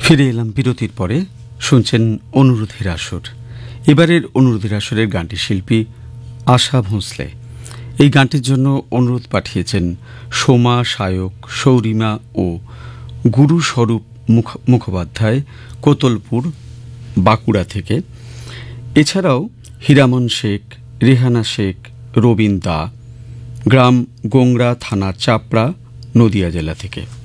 ফিরে এলাম বিরতির পরে। শুনছেন অনুরোধের আসর। এবারের অনুরোধের আসরের গানটি শিল্পী আশা ভোঁসলে। এই গানটির জন্য অনুরোধ পাঠিয়েছেন সোমা সায়ক, সৌরিমা ও গুরুস্বরূপ মুখোপাধ্যায়, কোতলপুর, বাঁকুড়া থেকে। এছাড়াও হীরামন শেখ, রেহানা শেখ, রবিন দা, গ্রাম গোংরা, থানা চাপড়া, নদিয়া জেলা থেকে।